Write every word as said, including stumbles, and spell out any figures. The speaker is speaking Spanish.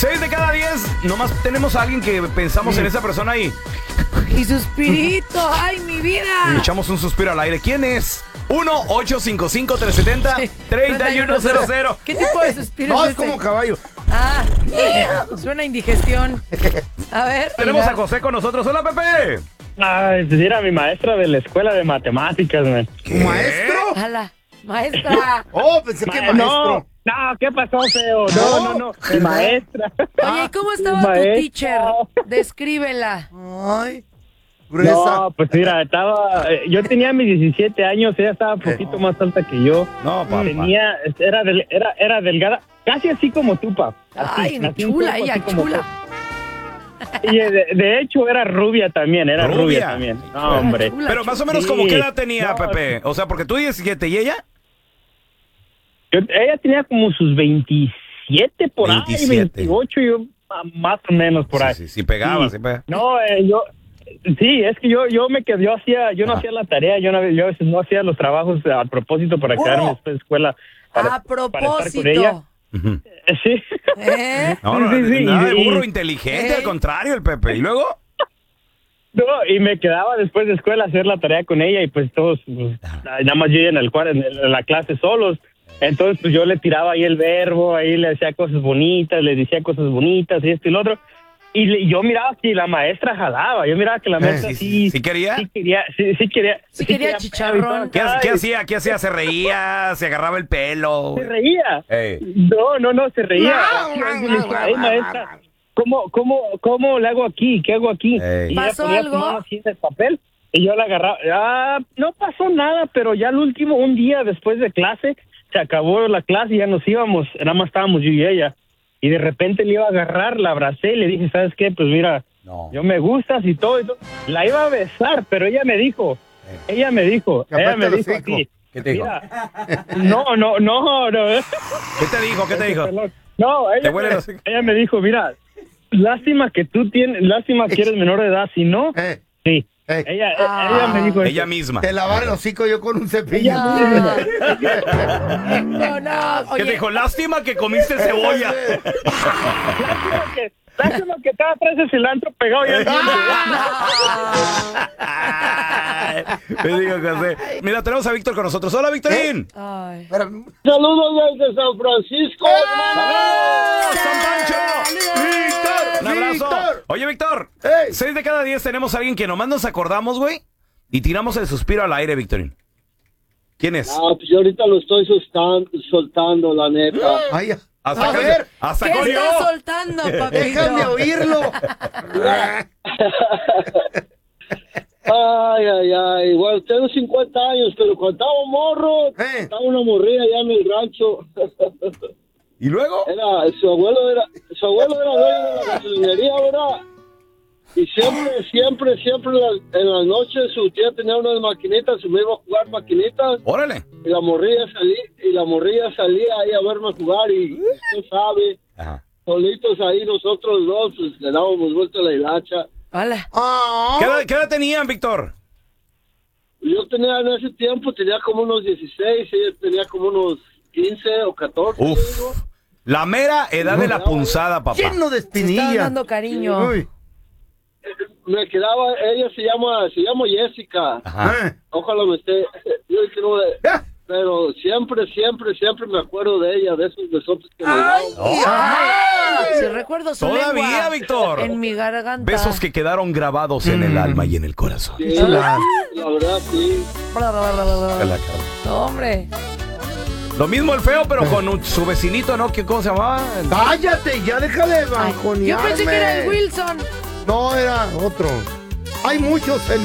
seis de cada diez, nomás tenemos a alguien que pensamos en esa persona ahí. Y suspirito, ay, mi vida. Y echamos un suspiro al aire. ¿Quién es? uno ocho cinco cinco, tres siete cero, tres uno cero cero. ¿Qué tipo de suspiro No, es es ese? como caballo. Ah, suena a indigestión. A ver. Tenemos Iván. a José con nosotros. Hola, Pepe. Ay, pues era mi maestra de la escuela de matemáticas, man. ¿Maestro? Ala, maestra. Oh, pensé que Ma- maestro. No, no, ¿qué pasó, feo? No, no, no, mi maestra. Oye, ¿y cómo estaba tu Maestra. teacher? Descríbela. Ay, gruesa. No, pues mira, estaba, eh, yo tenía mis diecisiete años, ella estaba un poquito más alta que yo. No, papá. Tenía, era, del- era, era delgada, casi así como tú, pa. Así, Ay, así un chula cuerpo ella, así como chula. tú. Y eh, de, de hecho era rubia también, era ¿Rubia? rubia, también. No, hombre. Chula, Pero chula. más o menos, Sí. ¿como qué edad tenía, No. Pepe? O sea, porque tú diecisiete y ella. Yo- ella tenía como sus veintisiete por veintisiete. ahí, veintiocho, yo ah, más o menos por Sí, ahí. sí, sí, pegaba, Sí. sí pegaba. No, eh, yo, sí, es que yo, yo me quedé, yo hacía, yo no Ajá. hacía la tarea, yo, no, yo a veces no hacía los trabajos a propósito para quedarme después de escuela. Para, A para estar con ella. propósito. Ujú. Eh, Sí. ¿Eh? No, no, Sí, sí, sí, nada de y- burro inteligente, ¿Eh? al contrario, el Pepe. ¿Y luego? No, y me quedaba después de escuela a hacer la tarea con ella y pues todos, pues, nada más yo en el cuarto, en el- en la clase solos. Entonces pues yo le tiraba ahí el verbo, ahí le decía cosas bonitas, le decía cosas bonitas y esto y lo otro. Y le- yo miraba que la maestra jalaba, yo miraba que la maestra ¿Sí- sí, sí quería? sí quería, sí, sí quería, Sí quería chicharrón. ¿Qué, ha- Ay, qué hacía? ¿Qué hacía? ¿Se reía? ¿Se agarraba el pelo? Se reía. Ey. No, no, no, se reía. Así, así, le decía, "Ay, maestra, ¿cómo, cómo, ¿cómo le hago aquí? ¿Qué hago aquí?" Ey. Y ella ¿Pasó ponía su algo? mano así en el papel y yo la agarraba. Ah, no pasó nada, pero ya el último, un día después de clase, se acabó la clase y ya nos íbamos. Nada más estábamos yo y ella. Y de repente le iba a agarrar, la abracé y le dije, ¿sabes qué? Pues mira, No. yo me gustas y todo, y todo. La iba a besar, pero ella me dijo, ella me dijo, Que ella me apriete dijo el hocico. así. ¿Qué te dijo? Mira, no, no, no, no. ¿Qué te dijo? ¿Qué te dijo? Perdón. No, ¿Te ella, huele me, el hocico? ella me dijo, mira, lástima que tú tienes, lástima que eres menor de edad, si no, Eh, sí. eh, Ella, Ah. ella me dijo Ella eso. misma. te lavar el hocico yo con un cepillo. No, no. ¿Qué te Oye, dijo? Lástima que comiste cebolla. Lástima que, lástima que estaba atrás de cilantro pegado ya. Ay, me digo, José. Mira, tenemos a Víctor con nosotros. Hola, Víctorín. ay. Espérame. Saludos desde San Francisco, ¡Saludos, San Pancho! ¡Víctor! Un abrazo. ¡Víctor! Oye, Víctor, ¡Ey! seis de cada diez tenemos a alguien que nomás nos acordamos, güey, y tiramos el suspiro al aire, Víctorín. ¿Quién es? Ah, pues yo ahorita lo estoy soltando, soltando la neta. Ay, Hasta a que- ver, hasta ¿Qué que- estás soltando, papito? déjame oírlo. Ay, ay, ay. Bueno, tengo cincuenta años, pero cuando estaba morro, Eh. estaba una morrilla allá en el rancho. ¿Y luego? Era, su abuelo era, su abuelo era dueño de la gasolinería, ¿verdad? Y siempre, siempre, siempre en las, en las noches su tía tenía unas maquinitas y me iba a jugar maquinitas. Órale. Y la morrilla salía, y la morrilla salía ahí a verme jugar y usted sabe, Ajá. solitos ahí nosotros dos, pues le dábamos vuelta a la hilacha. Hola. Ah, ¿Qué edad, qué edad tenían, Víctor? Yo tenía en ese tiempo, tenía como unos dieciséis, ella tenía como unos quince o catorce. Uf. digo. La mera edad de la punzada, papá. lleno de Se estaban espinilla. dando cariño. Uy. Me quedaba, ella se llama, se llama Jessica. Ajá. Eh. Ojalá me esté, yo quiero, Ya. pero siempre, siempre, siempre me acuerdo de ella, de esos besotes que me daban. Ay, si recuerdo su Todavía, lengua Víctor. en mi garganta. Besos que quedaron grabados en el alma y en el corazón. Sí, chulada. la verdad, sí. Bla, bla, bla, bla, bla. En la cara. No, hombre. Lo mismo el feo, pero con un- su vecinito, ¿no? ¿Qué, ¿Cómo se llamaba? Cállate, ya deja de Ay, banjonearme. yo pensé que era el Wilson. No, era otro. Hay muchos en